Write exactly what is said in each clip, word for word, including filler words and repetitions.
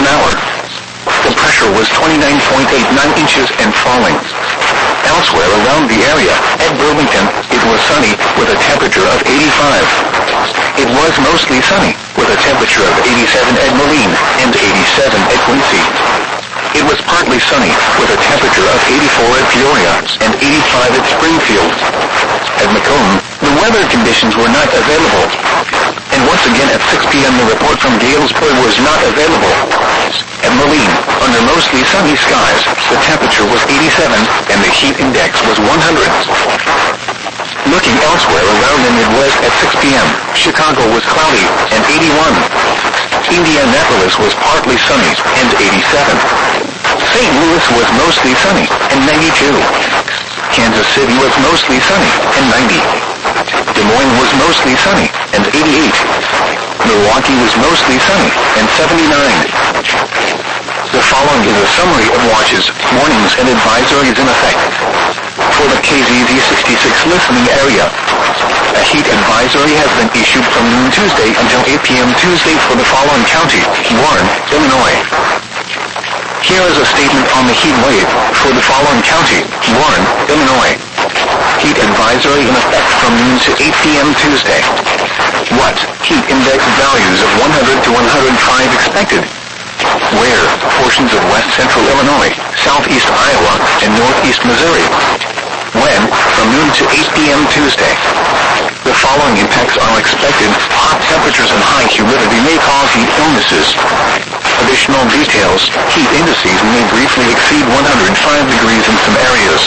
an hour. The pressure was twenty-nine point eight nine inches and falling. Elsewhere around the area, at Burlington, it was sunny, with a temperature of eighty-five. It was mostly sunny, with a temperature of eighty-seven at Moline, and eighty-seven at Quincy. It was partly sunny, with a temperature of eighty-four at Peoria, and eighty-five at Springfield. At Macomb, the weather conditions were not available. And once again at six p.m. the report from Galesburg was not available. At Moline, under mostly sunny skies, the temperature was eighty-seven, and the heat index was one hundred. Looking elsewhere around the Midwest at six p.m., Chicago was cloudy, and eighty-one. Indianapolis was partly sunny, and eighty-seven. Saint Louis was mostly sunny, and ninety-two. Kansas City was mostly sunny, and ninety. Des Moines was mostly sunny, and eighty-eight. Milwaukee was mostly sunny, and seventy-nine. The following is a summary of watches, warnings, and advisories in effect. For the K Z Z sixty-six listening area, a heat advisory has been issued from noon Tuesday until eight p.m. Tuesday for the following county: Warren, Illinois. Here is a statement on the heat wave for the following county: Warren, Illinois. Heat advisory in effect from noon to eight p.m. Tuesday. What? Heat index values of one hundred to one hundred five expected. Where? Portions of west central Illinois, southeast Iowa, and northeast Missouri. When? From noon to eight p.m. Tuesday. The following impacts are expected. Hot temperatures and high humidity may cause heat illnesses. Additional details: heat indices may briefly exceed one hundred five degrees in some areas.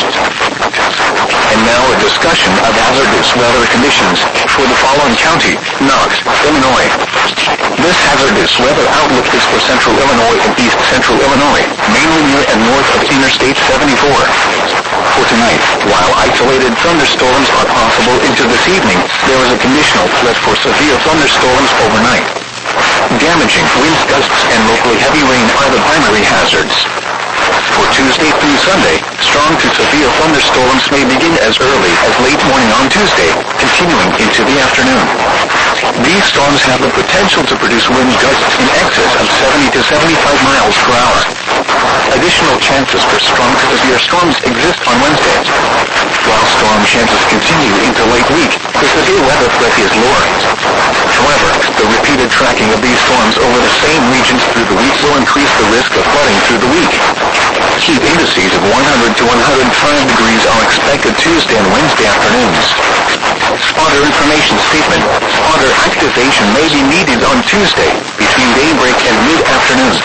And now a discussion of hazardous weather conditions for the following county: Knox, Illinois. This hazardous weather outlook is for central Illinois and east central Illinois, mainly near and north of Interstate seventy-four. For tonight, while isolated thunderstorms are possible into this evening, there is a conditional threat for severe thunderstorms overnight. Damaging wind gusts and locally heavy rain are the primary hazards. For Tuesday through Sunday, strong to severe thunderstorms may begin as early as late morning on Tuesday, continuing into the afternoon. These storms have the potential to produce wind gusts in excess of seventy to seventy-five miles per hour. Additional chances for strong to severe storms exist on Wednesday. While storm chances continue into late week, the severe weather threat is lower. However, the repeated tracking of these storms over the same regions through the week will increase the risk of flooding through the week. Heat indices of one hundred to one hundred five degrees are expected Tuesday and Wednesday afternoons. Spotter information statement: spotter activation may be needed on Tuesday between daybreak and mid-afternoon.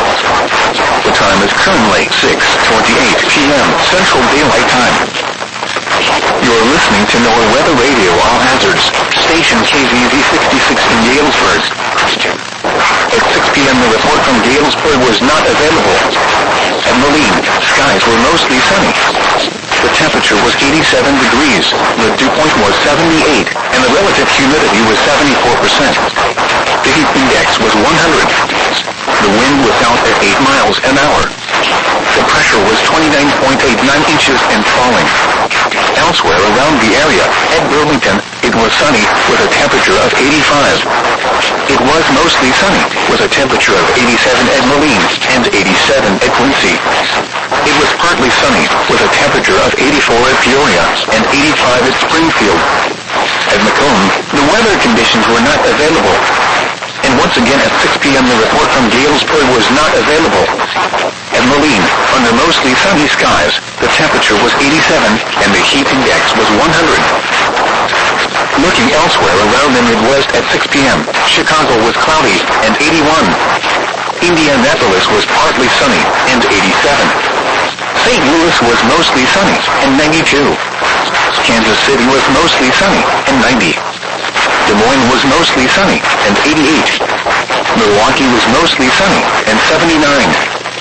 The time is currently six twenty-eight p.m. Central Daylight Time. You're listening to NOAA Weather Radio All Hazards, station K Z Z sixty-six in Galesburg. At six p.m. the report from Galesburg was not available. At Moline, skies were mostly sunny. The temperature was eighty-seven degrees, the dew point was seventy-eight, and the relative humidity was seventy-four percent. The heat index was one hundred. The wind was out at eight miles an hour. The pressure was twenty-nine point eight nine inches and falling. Elsewhere around the area, at Burlington, it was sunny, with a temperature of eighty-five. It was mostly sunny, with a temperature of eighty-seven at Moline, and eighty-seven at Quincy. It was partly sunny, with a temperature of eighty-four at Peoria, and eighty-five at Springfield. At Macomb, the weather conditions were not available. And once again at six p.m. the report from Galesburg was not available. At Moline, under mostly sunny skies, the temperature was eighty-seven, and the heat index was one hundred. Looking elsewhere around the Midwest at six p.m., Chicago was cloudy, and eighty-one. Indianapolis was partly sunny, and eighty-seven. Saint Louis was mostly sunny, and ninety-two. Kansas City was mostly sunny, and ninety. Des Moines was mostly sunny, and eighty-eight. Milwaukee was mostly sunny, and seventy-nine.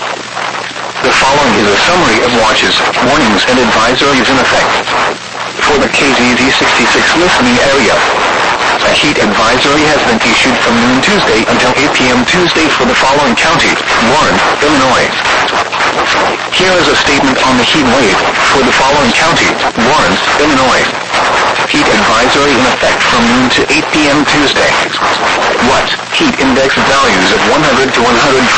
The following is a summary of watches, warnings, and advisories in effect. For the K Z Z sixty-six listening area, a heat advisory has been issued from noon Tuesday until eight p.m. Tuesday for the following county: Warren, Illinois. Here is a statement on the heat wave for the following county: Warren, Illinois. Heat advisory in effect from noon to eight p.m. Tuesday. What? Heat index values of one hundred to one hundred